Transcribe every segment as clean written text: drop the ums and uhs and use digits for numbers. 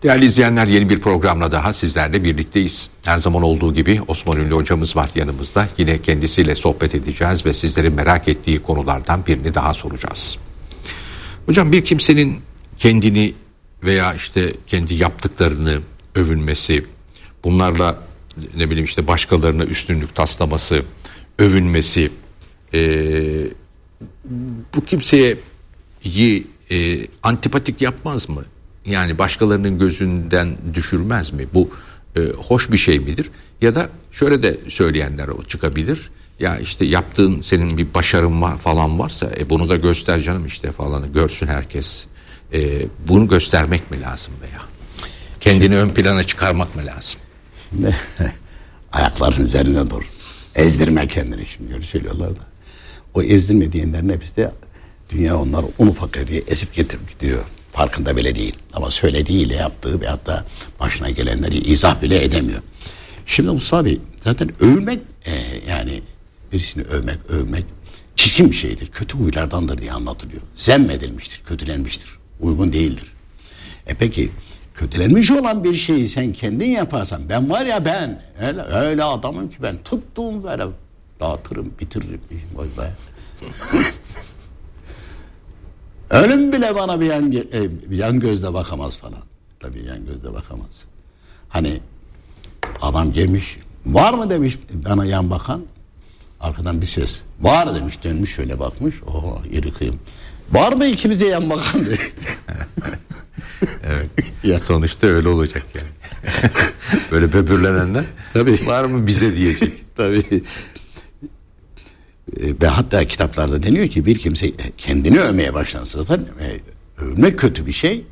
Değerli izleyenler, yeni bir programla daha sizlerle birlikteyiz. Her zaman olduğu gibi Osman Ünlü hocamız var yanımızda. Yine kendisiyle sohbet edeceğiz ve sizlerin merak ettiği konulardan birini daha soracağız. Hocam, bir kimsenin kendini veya işte kendi yaptıklarını övünmesi, bunlarla ne bileyim işte başkalarına üstünlük taslaması, övünmesi, bu kimseye antipatik yapmaz mı? Yani başkalarının gözünden düşürmez mi? Bu hoş bir şey midir? Ya da şöyle de söyleyenler çıkabilir. Ya işte yaptığın, senin bir başarın var falan varsa bunu da göster canım işte falan, görsün herkes. Bunu göstermek mi lazım veya kendini ön plana çıkarmak mı lazım? Ayakların üzerine dur. Ezdirme kendini, şimdi öyle söylüyorlar da. O ezdirme diyenlerin hepsi de dünya onlar un ufak ediyor, ezip getirip gidiyor. Farkında bile değil. Ama söylediğiyle yaptığı ve hatta başına gelenleri izah bile edemiyor. Şimdi Mustafa Bey, zaten övmek yani birisini övmek çirkin bir şeydir. Kötü huylardandır diye anlatılıyor. Zemmedilmiştir, kötülenmiştir. Uygun değildir. Peki kötülenmiş olan bir şeyi sen kendin yaparsan, ben var ya ben öyle adamım ki ben tuttuğum böyle dağıtırım, bitiririm. Vay be. Ölüm bile bana bir yan gözle bakamaz falan. Tabii yan gözle bakamaz. Hani adam gelmiş, var mı demiş bana yan bakan. Arkadan bir ses, var demiş, dönmüş şöyle bakmış. Oho, yeri kıyım. Var mı ikimize yan bakan diye. Evet. Ya sonuçta öyle olacak yani. Böyle böbürlenenler tabii var mı bize diyecek. Tabii. Ve hatta kitaplarda deniyor ki bir kimse kendini övmeye başlarsa, zaten övmek kötü bir şey.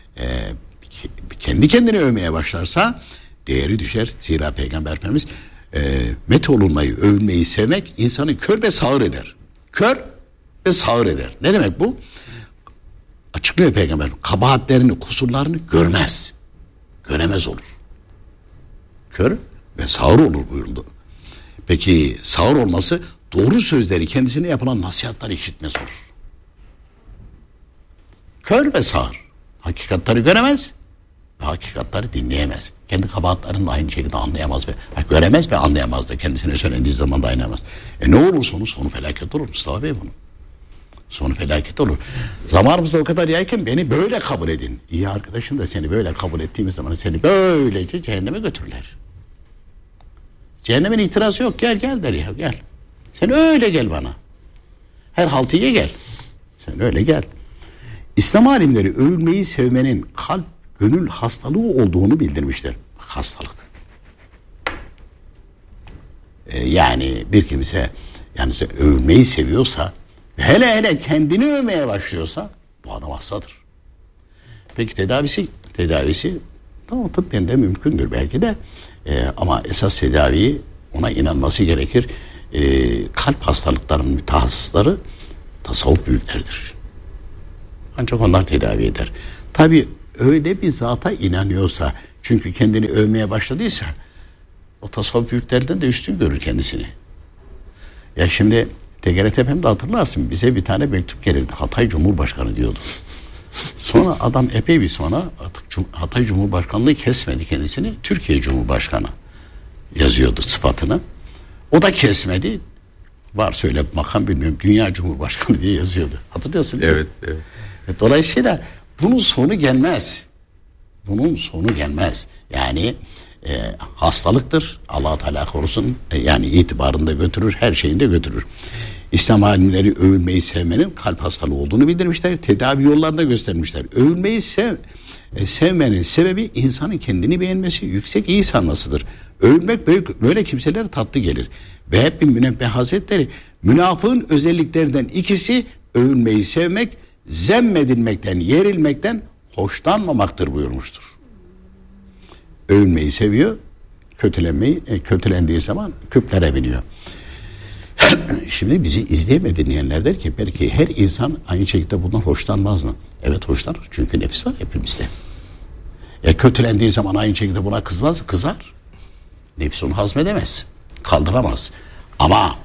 Kendi kendini övmeye başlarsa değeri düşer. Zira Peygamber Efendimiz metolunmayı, övülmeyi sevmek insanı kör ve sağır eder. Kör ve sağır eder. Ne demek bu? Açıklıyor Peygamber. Kabahatlerini, kusurlarını görmez. Göremez olur. Kör ve sağır olur buyuruldu. Peki sağır olması, doğru sözleri, kendisine yapılan nasihatları işitmez olur. Kör ve sağır. Hakikatleri göremez ve hakikatleri dinleyemez. Kendi kabahatlerini de aynı şekilde anlayamaz ve göremez ve anlayamaz da, kendisine söylendiği zaman da anlayamaz. Ne olur sonu felaket olur Mustafa Bey bunun. Sonu felaket olur. Zamanımızda o kadar yaygın, beni böyle kabul edin. İyi arkadaşım da seni böyle kabul ettiğimiz zaman seni böylece cehenneme götürürler. Cehennemin itirazı yok. Gel der ya, gel. Sen öyle gel bana. Her haltıya gel. Sen öyle gel. İslam alimleri övülmeyi sevmenin kalp, gönül hastalığı olduğunu bildirmişler. Hastalık. Yani bir kimse yani övülmeyi seviyorsa, hele kendini övmeye başlıyorsa bu adam hastadır. Peki tedavisi tamam, tıbben de mümkündür belki de, ama esas tedaviyi ona inanması gerekir. Kalp hastalıklarının mütehassısları tasavvuf büyükleridir. Ancak onlar tedavi eder. Tabi öyle bir zata inanıyorsa, çünkü kendini övmeye başladıysa, o tasavvuf büyüklerinden de üstün görür kendisini. Ya şimdi TGRT Efendi hatırlarsın, bize bir tane mektup gelirdi. Hatay Cumhurbaşkanı diyordu. Sonra adam epey bir sonra artık Hatay Cumhurbaşkanlığı kesmedi kendisini. Türkiye Cumhurbaşkanı yazıyordu sıfatını. O da kesmedi. Var söyle makam bilmiyorum. Dünya Cumhurbaşkanı diye yazıyordu. Hatırlıyorsun değil mi? Evet. Dolayısıyla bunun sonu gelmez. Bunun sonu gelmez. Yani hastalıktır. Allah Teala korusun. Yani itibarını da götürür, her şeyini de götürür. İslam alimleri övülmeyi sevmenin kalp hastalığı olduğunu bildirmişler. Tedavi yollarını da göstermişler. Övülmeyi sevmenin sebebi insanın kendini beğenmesi, yüksek iyi sanmasıdır. Övülmek böyle kimselere tatlı gelir. Ve hep bir Münebbih Hazretleri, münafığın özelliklerinden ikisi övülmeyi sevmek, zemmedilmekten, yerilmekten hoşlanmamaktır buyurmuştur. Övülmeyi seviyor, kötülendiği zaman küplere biniyor. Şimdi bizi izleyeme dinleyenler der ki, belki her insan aynı şekilde bundan hoşlanmaz mı? Evet, hoşlanır. Çünkü nefis var hepimizde. Kötülendiği zaman aynı şekilde buna kızar. Nefis onu hazmedemez. Kaldıramaz. Ama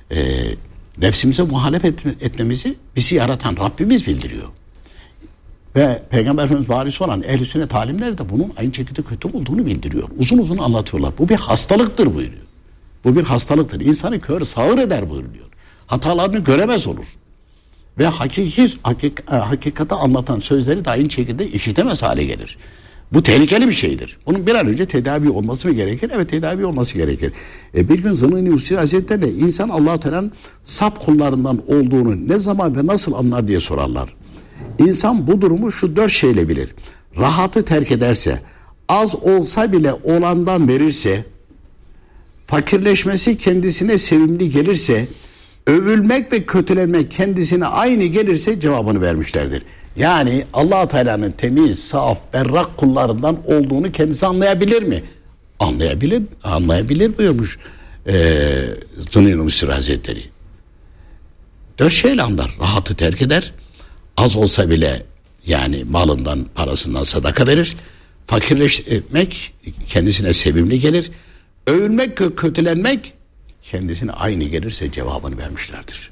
nefsimize muhalefet etmemizi bizi yaratan Rabbimiz bildiriyor. Ve Peygamber Efendimiz varisi olan ehl-i sünnet alimler de bunun aynı şekilde kötü olduğunu bildiriyor. Uzun uzun anlatıyorlar. Bu bir hastalıktır buyuruyor. Bu bir hastalıktır. İnsanı kör sağır eder buyuruyor. Hatalarını göremez olur. Ve hakikati anlatan sözleri de aynı şekilde işitemez hale gelir. Bu tehlikeli bir şeydir. Bunun bir an önce tedavi olması mı gerekir? Evet, tedavi olması gerekir. Bir gün Zınuni Usri Hazretleri de insan Allah-u Teala'nın saf kullarından olduğunu ne zaman ve nasıl anlar diye sorarlar. İnsan bu durumu şu 4 şeyle bilir. Rahatı terk ederse, az olsa bile olandan verirse, fakirleşmesi kendisine sevimli gelirse, övülmek ve kötülenmek kendisine aynı gelirse cevabını vermişlerdir. Yani Allah-u Teala'nın temiz, saf, berrak kullarından olduğunu kendisi anlayabilir mi? Anlayabilir buyurmuş Zınuni Usri Hazretleri. 4 şeyle anlar. Rahatı terk eder. Az olsa bile yani malından, parasından sadaka verir. Fakirleşmek kendisine sevimli gelir. Övülmek ve kötülenmek kendisine aynı gelirse cevabını vermişlerdir.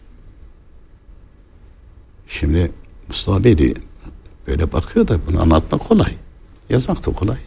Şimdi Mustafa Bey de böyle bakıyor da bunu anlatmak kolay. Yazmak da kolay.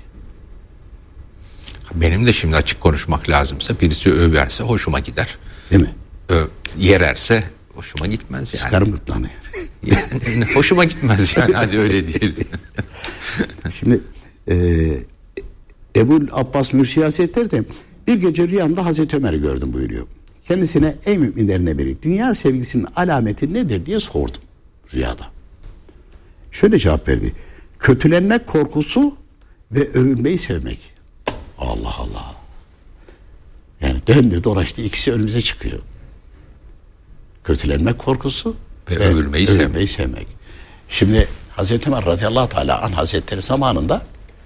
Benim de şimdi açık konuşmak lazımsa birisi överse hoşuma gider. Değil mi? Yererse hoşuma gitmez yani. Sıkarım gırtlağını. Yani hoşuma gitmez yani, hadi öyle diyelim. Şimdi Ebu'l Abbas Mürsi Hazretleri de bir gece rüyamda Hazreti Ömer'i gördüm buyuruyor. Kendisine ey müminlerine biri dünya sevgisinin alameti nedir diye sordum rüyada. Şöyle cevap verdi. Kötülenmek korkusu ve övülmeyi sevmek. Allah Allah. Yani döndü dolaştı, ikisi önümüze çıkıyor. Kötülenmek korkusu ve övülmeyi sevmek. Şimdi Hazreti Ömer radıyallahu teala anh hazretleri zamanında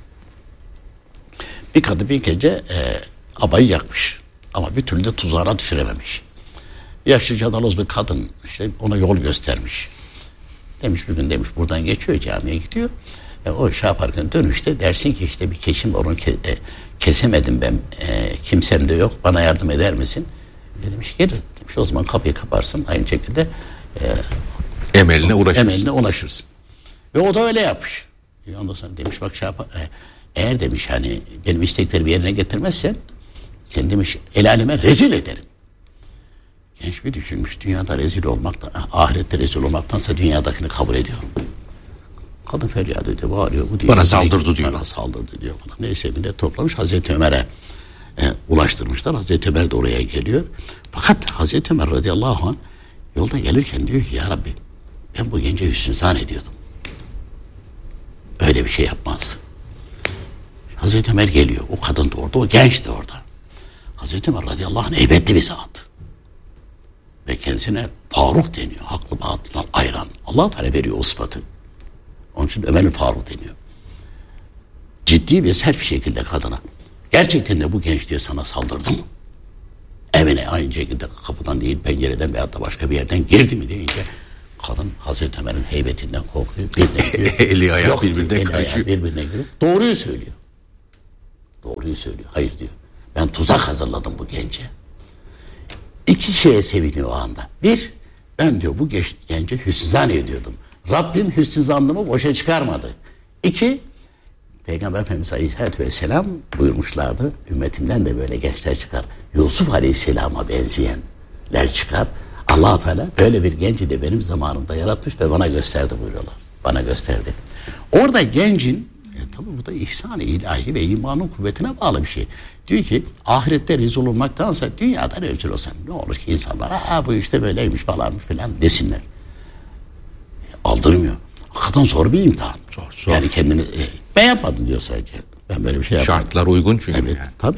bir kadın bir gece abayı yakmış. Ama bir türlü de tuzağına düşürememiş. Yaşlı cadaloz bir kadın işte ona yol göstermiş. Demiş bir gün demiş buradan geçiyor, camiye gidiyor. O şey yaparken dönüşte dersin ki işte bir keşim var, onu kesemedim ben, kimsem de yok, bana yardım eder misin? Demiş gelir. Demiş o zaman kapıyı kaparsın, aynı şekilde emeline ulaşırsın. Ve o da öyle yapmış. Ondan sonra demiş bak şey yapar. Eğer demiş hani benim isteklerimi yerine getirmezsen sen demiş el aleme rezil ederim. Genç bir düşünmüş, dünyada rezil olmaktan, ahirette rezil olmaktansa dünyadakini kabul ediyorum. Kadın feryat ediyor, bağırıyor. Bu bana saldırdı diyor. Bana saldırdı diyor falan. Neyse millet toplamış, Hazreti Ömer'e ulaştırmışlar. Hazreti Ömer de oraya geliyor. Fakat Hazreti Ömer radıyallahu anh yolda gelirken diyor ki ya Rabbi ben bu gence hüsnüzan ediyordum. Öyle bir şey yapmazdı. Hazreti Ömer geliyor. O kadın da orada, o genç de orada. Hazreti Ömer radıyallahu anh heybetli bir zat. Ve kendisine Faruk deniyor. Haklı batıldan ayıran. Allah Teala veriyor o sıfatı. Onun için Ömer'in Faruk deniyor. Ciddi ve sert bir şekilde kadına. Gerçekten de bu genç diye sana saldırdı mı? Evine aynı şekilde kapıdan değil pencereden veyahut da başka bir yerden girdi mi deyince kadın Hazreti Ömer'in heybetinden korkuyor. Eli ayağı birbirine karışıyor. Giriyor. Doğruyu söylüyor. Doğruyu söylüyor. Hayır diyor. Ben tuzak hazırladım bu gence. 2 şeye seviniyor o anda. 1, ben diyor bu gence hüsnüzan ediyordum. Rabbim hüsnüzanlığımı boşa çıkarmadı. 2, Peygamber Efendimiz Aleyhisselatü Vesselam buyurmuşlardı. Ümmetimden de böyle gençler çıkar. Yusuf Aleyhisselam'a benzeyenler çıkar. Allah-u Teala böyle bir genci de benim zamanımda yaratmış ve bana gösterdi buyuruyorlar. Bana gösterdi. Orada gencin tabi bu da ihsan-ı ilahi ve imanın kuvvetine bağlı bir şey. Diyor ki ahirette rezil olmaktansa dünyada rezil olsan ne olur ki insanlar bu işte böyleymiş falanmış falan desinler. Aldırmıyor. Hakikaten zor bir imtihan. Zor. Yani kendini ben yapmadım diyor sadece. Ben böyle bir şey yapmadım. Şartlar uygun çünkü. Evet yani. tabi.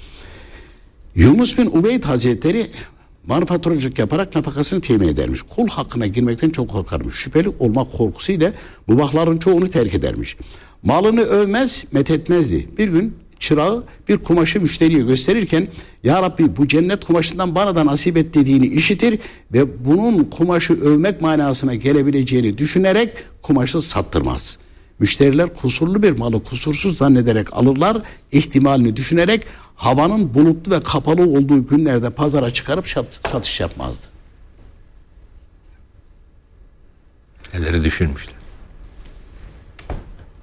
Yunus bin Ubeyd Hazretleri manifaturacılık yaparak nafakasını temin edermiş. Kul hakkına girmekten çok korkarmış. Şüpheli olmak korkusuyla mubahların çoğunu terk edermiş. Malını övmez, methetmezdi. Bir gün çırağı bir kumaşı müşteriye gösterirken ya Rabbi bu cennet kumaşından bana da nasip et dediğini işitir ve bunun kumaşı övmek manasına gelebileceğini düşünerek kumaşı sattırmaz. Müşteriler kusurlu bir malı kusursuz zannederek alırlar, ihtimalini düşünerek havanın bulutlu ve kapalı olduğu günlerde pazara çıkarıp satış yapmazdı. Neleri düşünmüşler.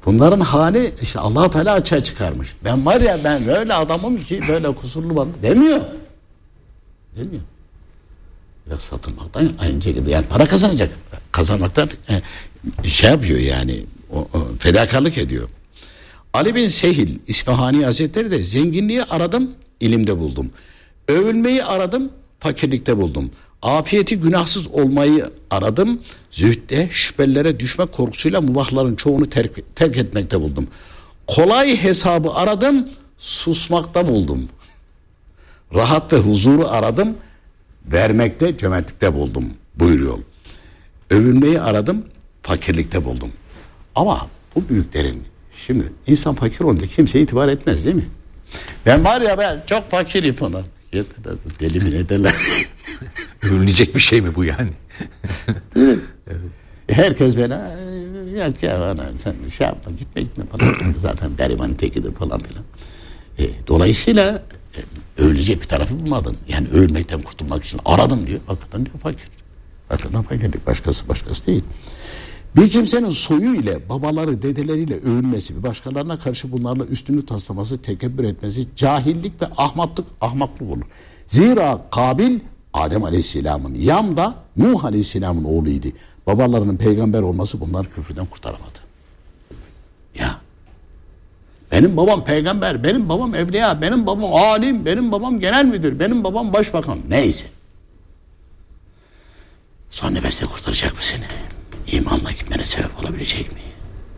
Bunların hali işte Allah Teala açığa çıkarmış. Ben var ya, ben öyle adamım ki böyle kusurlu demiyor. Demiyor. Biraz satılmaktan aynı şekilde, yani para kazanacak. Kazanmaktan şey yapıyor yani, fedakarlık ediyor. Ali bin Sehil İsfahani Hazretleri de zenginliği aradım, ilimde buldum. Övülmeyi aradım, fakirlikte buldum. Afiyeti, günahsız olmayı aradım. Zühde, şüphelere düşmek korkusuyla mubahların çoğunu terk etmekte buldum. Kolay hesabı aradım, susmakta buldum. Rahat ve huzuru aradım, vermekte, cömertlikte buldum buyuruyor. Övülmeyi aradım, fakirlikte buldum. Ama bu büyüklerin, şimdi insan fakir olunca kimseye itibar etmez değil mi? Ben var ya, ben çok fakirim ona. Deli mi ne derler? Övünecek bir şey mi bu yani? Evet. Herkes bana yok ya bana, sen şey yapma, gitme falan. Zaten garibanın tekidir falan filan. Dolayısıyla övülecek bir tarafı bulmadın. Yani övülmekten kurtulmak için aradım diyor. Hakikaten diyor fakir. Hakikaten fakirlik, başkası değil. Bir kimsenin soyu ile, babaları, dedeleriyle övünmesi ve başkalarına karşı bunlarla üstünlük taslaması, tekebbür etmesi cahillik ve ahmaklık olur. Zira Kabil Adem Aleyhisselam'ın, Yam da Nuh Aleyhisselam'ın oğluydu. Babalarının peygamber olması bunları küfürden kurtaramadı. Ya. Benim babam peygamber, benim babam evliya, benim babam alim, benim babam genel müdür, benim babam başbakan. Neyse. Son nefeste kurtaracak mı seni? İmanla gitmene sebep olabilecek mi?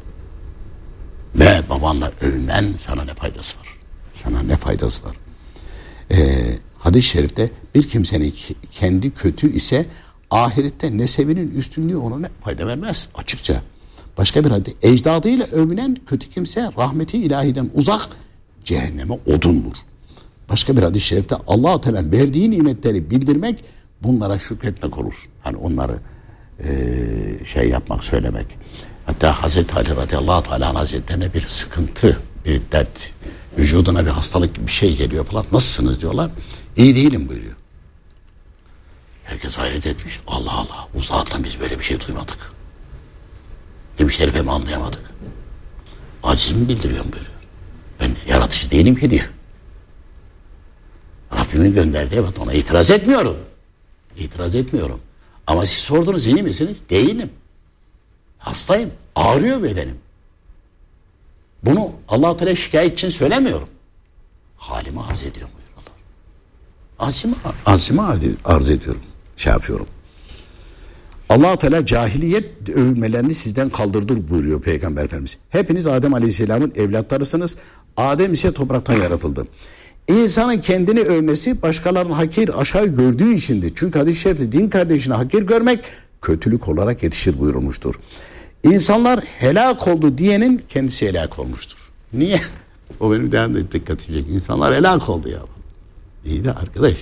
Ve babanla övünmen sana ne faydası var? Sana ne faydası var? Hadis-i şerifte bir kimsenin kendi kötü ise ahirette nesebinin üstünlüğü ona ne fayda vermez açıkça. Başka bir hadis, ecdadıyla övünen kötü kimse rahmeti ilahiden uzak, cehenneme odundur. Başka bir hadis-i şerifte Allah-u Teala verdiği nimetleri bildirmek, bunlara şükretmek olur. Hani onları şey yapmak, söylemek. Hatta Hazreti Ali radıyallahu teala hazretlerine bir sıkıntı, bir dert, vücuduna bir hastalık gibi bir şey geliyor falan. Nasılsınız diyorlar. İyi değilim buyuruyor. Herkes hayret etmiş. Allah Allah, bu zaten biz böyle bir şey duymadık. Demiş, herifemi anlayamadık. Acizimi bildiriyorum buyuruyor. Ben yaratıcı değilim ki diyor. Rabbimin gönderdiği, evet, ona itiraz etmiyorum. İtiraz etmiyorum. Ama siz sordunuz, iyi misiniz? Değilim. Hastayım. Ağrıyor bedenim. Bunu Allah-u Teala şikayet için söylemiyorum. Halimi arz ediyorum buyuruyorlar. Azimi arz ediyorum. Şey yapıyorum. Allah-u Teala cahiliyet övülmelerini sizden kaldırdır buyuruyor Peygamber Efendimiz. Hepiniz Adem Aleyhisselam'ın evlatlarısınız. Adem ise topraktan yaratıldı. İnsanın kendini övmesi başkalarının hakir, aşağı gördüğü içindir. Çünkü hadis-i şerifte din kardeşini hakir görmek kötülük olarak yetişir buyurulmuştur. İnsanlar helak oldu diyenin kendisi helak olmuştur. Niye? O benim de dikkat edecek. İnsanlar helak oldu ya. İyi de arkadaş.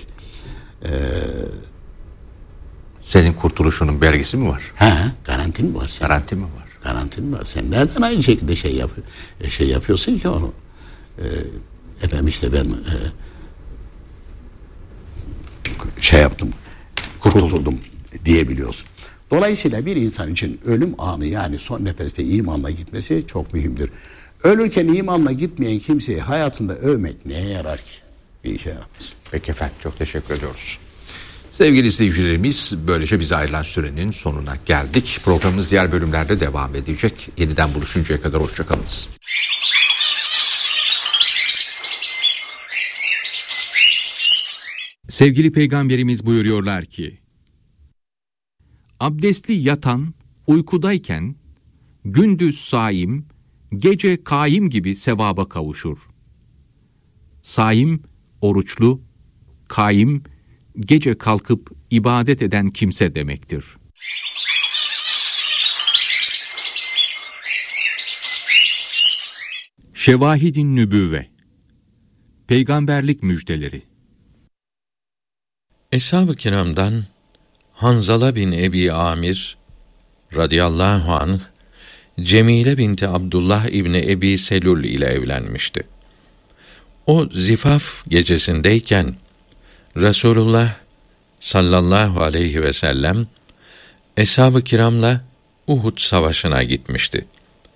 Senin kurtuluşunun belgesi mi var? Garanti mi var senin? Garanti mi var? Garanti mi var? Sen nereden aynı şekilde şey yapıyorsun ki onu? Efendim işte ben şey yaptım, kurtuldum diyebiliyorsun. Dolayısıyla bir insan için ölüm anı, yani son nefeste imanla gitmesi çok mühimdir. Ölürken imanla gitmeyen kimseyi hayatında övmek neye yarar ki? Bir işe yaramaz. Peki efendim, çok teşekkür ediyoruz. Sevgili izleyicilerimiz, böylece bize ayrılan sürenin sonuna geldik. Programımız diğer bölümlerde devam edecek. Yeniden buluşuncaya kadar hoşçakalınız. Sevgili Peygamberimiz buyuruyorlar ki, abdestli yatan uykudayken gündüz saim, gece kaim gibi sevaba kavuşur. Saim, oruçlu, kaim, gece kalkıp ibadet eden kimse demektir. Şevahid-i Nübüvve, Peygamberlik müjdeleri. Eshab-ı kiramdan Hanzala bin Ebi Amir radıyallahu anh, Cemile binti Abdullah İbni Ebi Selül ile evlenmişti. O zifaf gecesindeyken Resulullah sallallahu aleyhi ve sellem Eshab-ı kiramla Uhud savaşına gitmişti.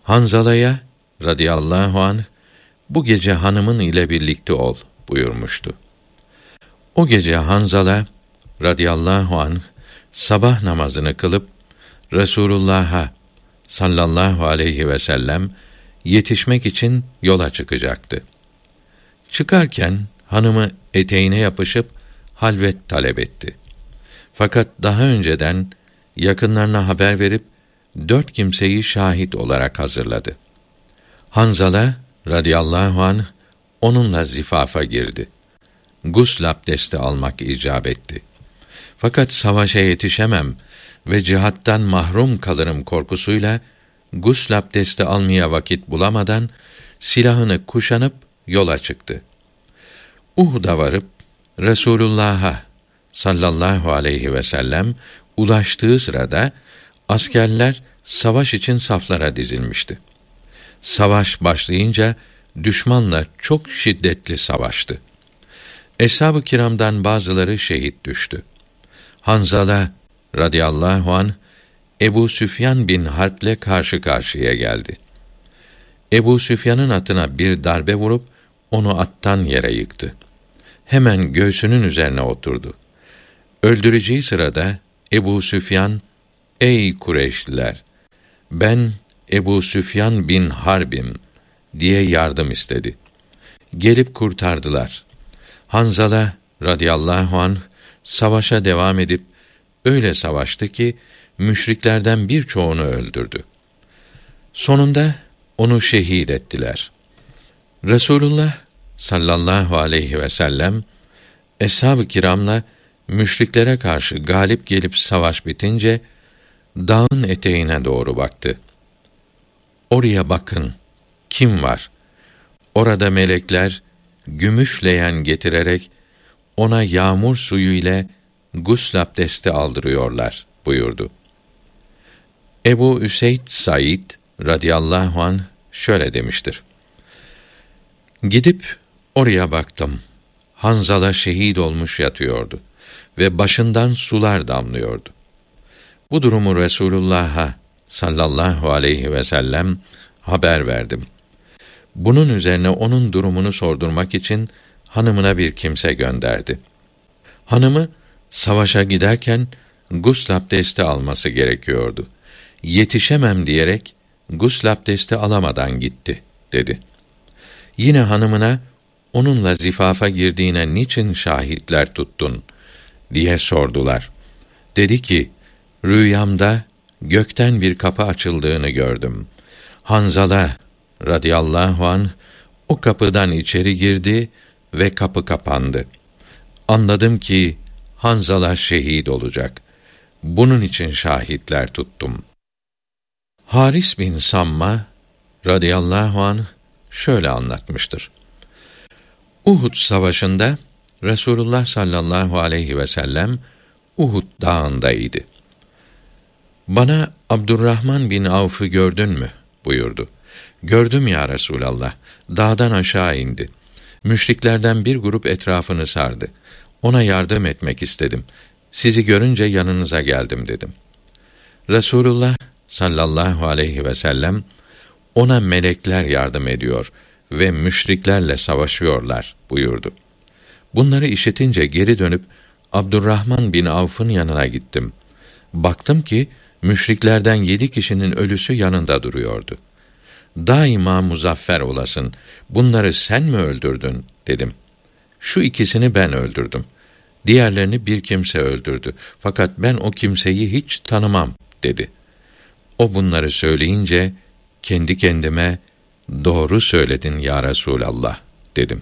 Hanzala'ya radıyallahu anh bu gece hanımın ile birlikte ol buyurmuştu. O gece Hanzala radıyallahu anh sabah namazını kılıp Resulullah'a sallallahu aleyhi ve sellem yetişmek için yola çıkacaktı. Çıkarken hanımı eteğine yapışıp halvet talep etti. Fakat daha önceden yakınlarına haber verip 4 kimseyi şahit olarak hazırladı. Hanzala radıyallahu anh onunla zifafa girdi. Gusl abdesti almak icap etti. Fakat savaşa yetişemem ve cihattan mahrum kalırım korkusuyla gusl abdesti almaya vakit bulamadan silahını kuşanıp yola çıktı. Uhud'a varıp Resulullah'a sallallahu aleyhi ve sellem ulaştığı sırada askerler savaş için saflara dizilmişti. Savaş başlayınca düşmanla çok şiddetli savaştı. Eshab-ı kiramdan bazıları şehit düştü. Hanzala radıyallahu anh Ebu Süfyan bin Harp'le karşı karşıya geldi. Ebu Süfyan'ın atına bir darbe vurup onu attan yere yıktı. Hemen göğsünün üzerine oturdu. Öldüreceği sırada Ebu Süfyan, "Ey Kureyşliler! Ben Ebu Süfyan bin Harb'im" diye yardım istedi. Gelip kurtardılar. Hanzala radıyallahu anh savaşa devam edip öyle savaştı ki müşriklerden birçoğunu öldürdü. Sonunda onu şehit ettiler. Resulullah sallallahu aleyhi ve sellem eshab-ı kiramla müşriklere karşı galip gelip savaş bitince dağın eteğine doğru baktı. Oraya bakın, kim var? Orada melekler gümüş leğen getirerek ona yağmur suyu ile gusl abdesti aldırıyorlar buyurdu. Ebu Üseyd Said radıyallahu anh şöyle demiştir: Gidip oraya baktım. Hanzala şehit olmuş yatıyordu ve başından sular damlıyordu. Bu durumu Resulullah'a sallallahu aleyhi ve sellem haber verdim. Bunun üzerine onun durumunu sordurmak için hanımına bir kimse gönderdi. Hanımı savaşa giderken gusl abdesti alması gerekiyordu. Yetişemem diyerek gusl abdesti alamadan gitti dedi. Yine hanımına onunla zifafa girdiğine niçin şahitler tuttun diye sordular. Dedi ki, rüyamda gökten bir kapı açıldığını gördüm. Hanzala radıyallahu anh o kapıdan içeri girdi ve kapı kapandı. Anladım ki Hanzala şehit olacak. Bunun için şahitler tuttum. Haris bin Samma radıyallahu anh şöyle anlatmıştır. Uhud savaşında Resulullah sallallahu aleyhi ve sellem Uhud dağındaydı. Bana Abdurrahman bin Avf'ı gördün mü buyurdu. Gördüm ya Resulallah. Dağdan aşağı indi. Müşriklerden bir grup etrafını sardı. Ona yardım etmek istedim. Sizi görünce yanınıza geldim dedim. Resulullah sallallahu aleyhi ve sellem ona melekler yardım ediyor ve müşriklerle savaşıyorlar buyurdu. Bunları işitince geri dönüp Abdurrahman bin Avf'ın yanına gittim. Baktım ki müşriklerden 7 kişinin ölüsü yanında duruyordu. Daima muzaffer olasın. Bunları sen mi öldürdün dedim. Şu ikisini ben öldürdüm. Diğerlerini bir kimse öldürdü. Fakat ben o kimseyi hiç tanımam dedi. O bunları söyleyince kendi kendime doğru söyledin ya Resulallah dedim.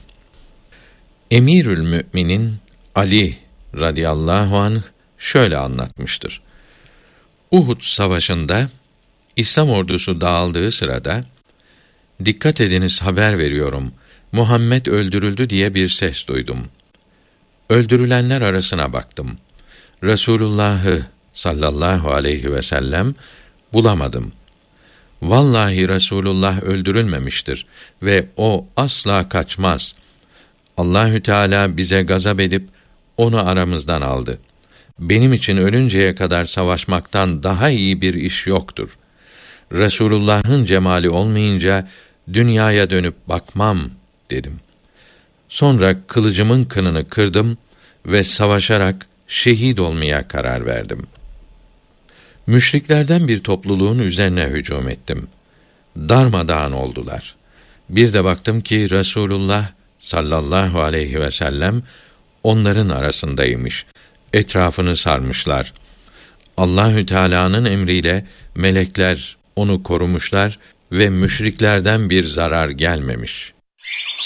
Emirül Müminin Ali radıyallahu anh şöyle anlatmıştır. Uhud savaşında İslam ordusu dağıldığı sırada dikkat ediniz haber veriyorum. Muhammed öldürüldü diye bir ses duydum. Öldürülenler arasına baktım. Resulullah'ı sallallahu aleyhi ve sellem bulamadım. Vallahi Resulullah öldürülmemiştir ve o asla kaçmaz. Allahü Teala bize gazap edip onu aramızdan aldı. Benim için ölünceye kadar savaşmaktan daha iyi bir iş yoktur. Resulullah'ın cemali olmayınca dünyaya dönüp bakmam dedim. Sonra kılıcımın kınını kırdım ve savaşarak şehit olmaya karar verdim. Müşriklerden bir topluluğun üzerine hücum ettim. Darmadağın oldular. Bir de baktım ki Resulullah sallallahu aleyhi ve sellem onların arasındaymış. Etrafını sarmışlar. Allahü Teala'nın emriyle melekler onu korumuşlar ve müşriklerden bir zarar gelmemiş.